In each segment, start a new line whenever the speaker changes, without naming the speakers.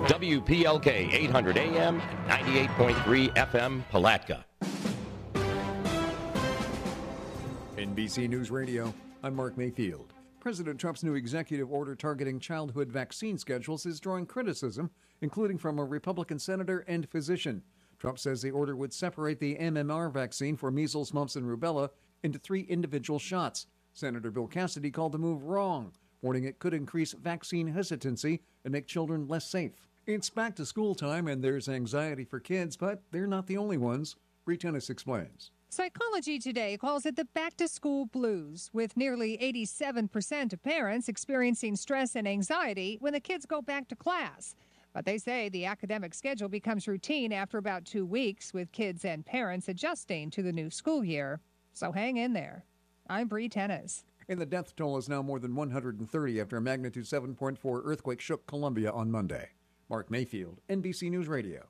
WPLK 800 AM, 98.3 FM, Palatka.
NBC News Radio, I'm Mark Mayfield. President Trump's new executive order targeting childhood vaccine schedules is drawing criticism, including from a Republican senator and physician. Trump says the order would separate the MMR vaccine for measles, mumps, and rubella into 3 individual shots. Senator Bill Cassidy called the move wrong, warning it could increase vaccine hesitancy and make children less safe. It's back to school time and there's anxiety for kids, but they're not the only ones. Bree Tennis explains.
Psychology Today calls it the back-to-school blues, with nearly 87% of parents experiencing stress and anxiety when the kids go back to class. But they say the academic schedule becomes routine after about 2 weeks, with kids and parents adjusting to the new school year. So hang in there. I'm Bree Tennis.
And the death toll is now more than 130 after a magnitude 7.4 earthquake shook Colombia on Monday. Mark Mayfield, NBC News Radio.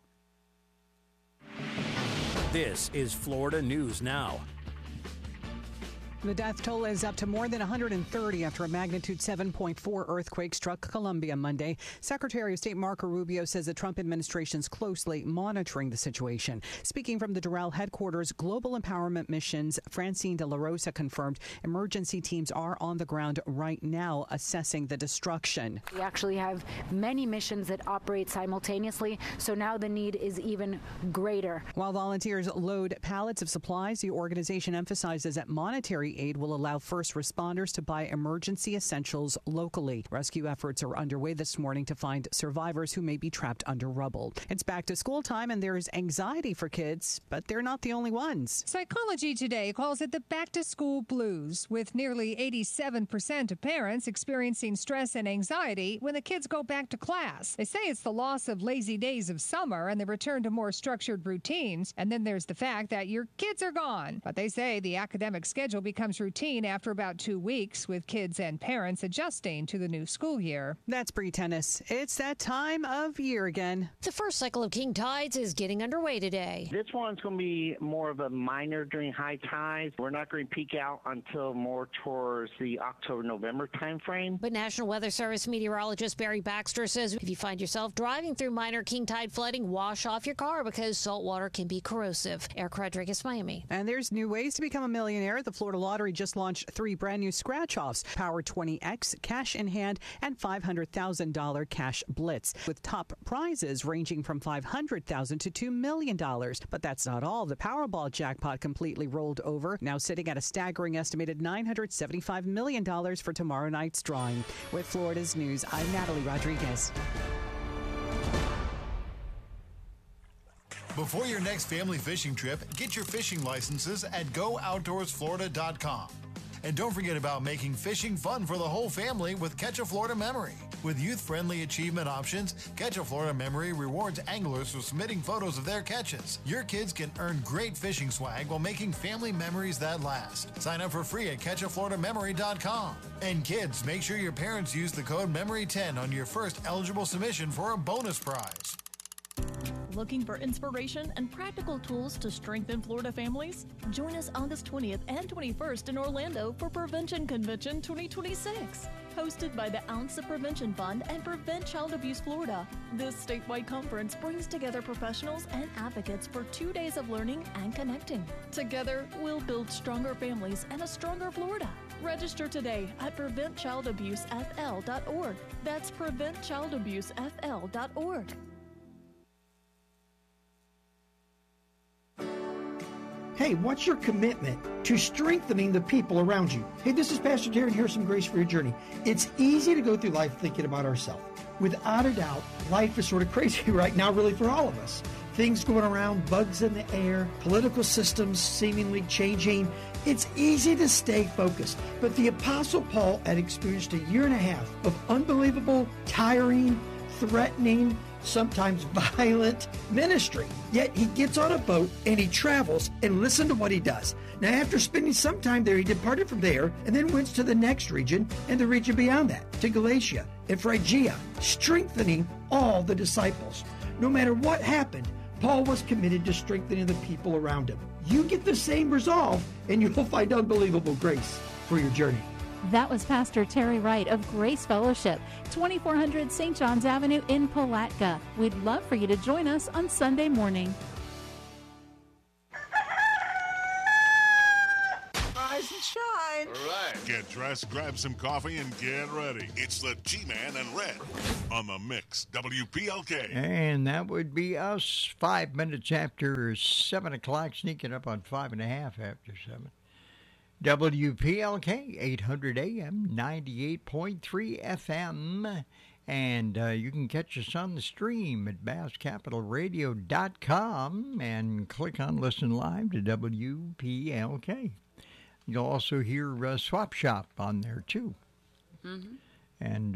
This is Florida News Now.
The death toll is up to more than 130 after a magnitude 7.4 earthquake struck Colombia Monday. Secretary of State Marco Rubio says the Trump administration is closely monitoring the situation. Speaking from the Doral headquarters, Global Empowerment Missions, Francine De La Rosa confirmed emergency teams are on the ground right now assessing the destruction.
We actually have many missions that operate simultaneously, so now the need is even greater.
While volunteers load pallets of supplies, the organization emphasizes that monetary aid will allow first responders to buy emergency essentials locally. Rescue efforts are underway this morning to find survivors who may be trapped under rubble. It's back to school time and there's anxiety for kids, but they're not the only ones.
Psychology Today calls it the back-to-school blues, with nearly 87% of parents experiencing stress and anxiety when the kids go back to class. They say it's the loss of lazy days of summer and the return to more structured routines. And then there's the fact that your kids are gone. But they say the academic schedule becomes routine after about 2 weeks, with kids and parents adjusting to the new school year.
That's Bree Tennis. It's that time of year again.
The first cycle of king tides is getting underway today.
This one's going to be more of a minor during high tides. We're not going to peak out until more towards the October-November time frame.
But National Weather Service meteorologist Barry Baxter says if you find yourself driving through minor king tide flooding, wash off your car because salt water can be corrosive. Eric Rodriguez, Miami.
And there's new ways to become a millionaire. The Florida Lottery just launched 3 brand new scratch-offs, Power 20X, Cash in Hand, and $500,000 Cash Blitz, with top prizes ranging from $500,000 to $2 million. But that's not all. The Powerball jackpot completely rolled over, now sitting at a staggering estimated $975 million for tomorrow night's drawing. With Florida's News, I'm Natalie Rodriguez.
Before your next family fishing trip, get your fishing licenses at GoOutdoorsFlorida.com. And don't forget about making fishing fun for the whole family with Catch a Florida Memory. With youth-friendly achievement options, Catch a Florida Memory rewards anglers for submitting photos of their catches. Your kids can earn great fishing swag while making family memories that last. Sign up for free at CatchAFloridaMemory.com. And kids, make sure your parents use the code MEMORY10 on your first eligible submission for a bonus prize.
Looking for inspiration and practical tools to strengthen Florida families? Join us August 20th and 21st in Orlando for Prevention Convention 2026. Hosted by the OUNSA Prevention Fund and Prevent Child Abuse Florida. This statewide conference brings together professionals and advocates for 2 days of learning and connecting. Together, we'll build stronger families and a stronger Florida. Register today at PreventChildAbuseFL.org. That's PreventChildAbuseFL.org.
Hey, what's your commitment to strengthening the people around you? Hey, this is Pastor Terry, and here's some grace for your journey. It's easy to go through life thinking about ourselves. Without a doubt, life is sort of crazy right now, really, for all of us. Things going around, bugs in the air, political systems seemingly changing. It's easy to stay focused. But the Apostle Paul had experienced 1.5 years of unbelievable, tiring, threatening, sometimes violent ministry. Yet he gets on a boat and he travels, and listen to what he does. Now, after spending some time there, he departed from there and then went to the next region and the region beyond that, to Galatia and Phrygia, strengthening all the disciples. No matter what happened, Paul was committed to strengthening the people around him. You get the same resolve and you will find unbelievable grace for your journey.
That was Pastor Terry Wright of Grace Fellowship, 2400 St. John's Avenue in Palatka. We'd love for you to join us on Sunday morning.
Rise and shine.
All right. Get dressed, grab some coffee, and get ready. It's the G-Man and Red on the Mix, WPLK.
And that would be us 5 minutes after 7 o'clock, sneaking up on 5.5 after 7. WPLK, 800 AM, 98.3 FM. And you can catch us on the stream at BassCapitalRadio.com and click on Listen Live to WPLK. You'll also hear Swap Shop on there, too. Mm-hmm. And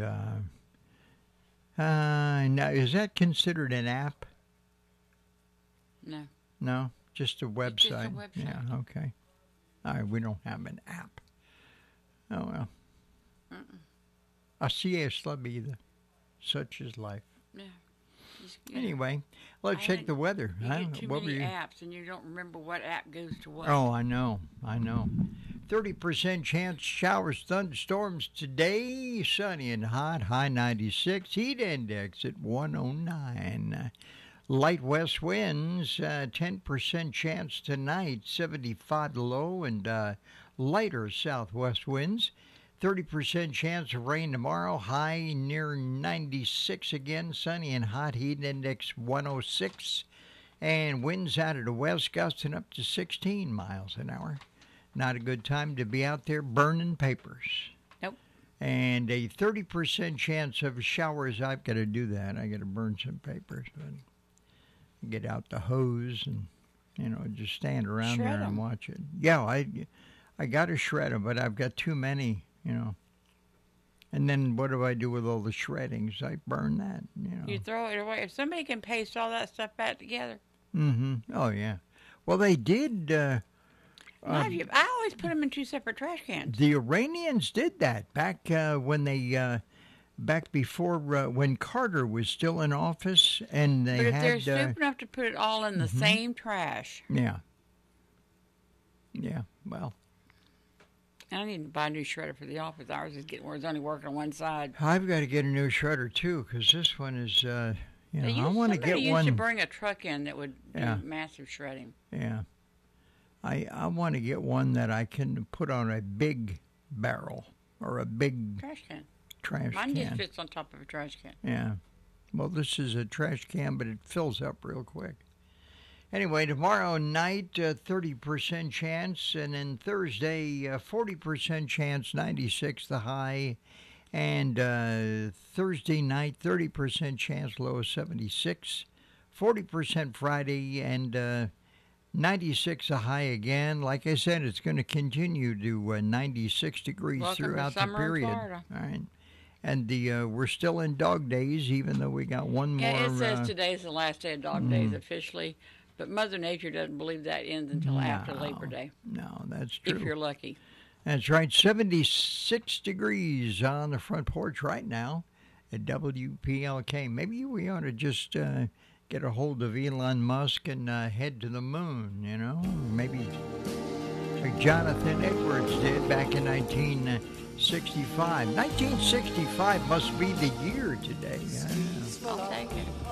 now, is that considered an app?
No.
No? Just a website?
Just a website.
Yeah, okay. All right, we don't have an app. Oh, well. Así es la vida. Such is life.
Yeah.
Anyway, let's check the weather.
You get too many apps, and you don't remember what app goes to what.
Oh, I know. 30% chance showers, thunderstorms today. Sunny and hot, high 96. Heat index at 109. Light west winds, 10% chance tonight, 75 low, and lighter southwest winds. 30% chance of rain tomorrow, high near 96 again, sunny and hot, heat index 106. And winds out of the west gusting up to 16 miles an hour. Not a good time to be out there burning papers.
Nope.
And a 30% chance of showers. I've got to do that. I got to burn some papers. But get out the hose and, just stand around
shred
there and watch it. Yeah, I got to shred them, but I've got too many, And then what do I do with all the shreddings? I burn that,
You throw it away. If somebody can paste all that stuff back together.
Mm-hmm. Oh, yeah. Well, they did.
I always put them in two separate trash cans.
The Iranians did that back when they... back before when Carter was still in office, and they
but if
had...
they're stupid enough to put it all in the same trash.
Yeah. Yeah, well...
I need to buy a new shredder for the office. Ours is getting where it's only working on one side.
I've got to get a new shredder, too, because this one is, I want to get one...
Somebody used to bring a truck in that would do massive shredding.
Yeah. I want to get one that I can put on a big barrel or a big...
Trash can.
Mine
just fits on top of a trash can.
Yeah. Well, this is a trash can, but it fills up real quick. Anyway, tomorrow night, 30% chance, and then Thursday, 40% chance, 96 the high, and Thursday night, 30% chance, low 76, 40% Friday, and 96 a high again. Like I said, it's going to continue to 96 degrees throughout the period.
In Florida.
All right. And we're still in dog days, even though we got one more.
Yeah, it says today's the last day of dog days officially, but Mother Nature doesn't believe that ends until after Labor Day.
No, that's true.
If you're lucky.
That's right. 76 degrees on the front porch right now at WPLK. Maybe we ought to just get a hold of Elon Musk and head to the moon, Maybe like Jonathan Edwards did back in 1965. 1965 must be the year today.
I'll take it.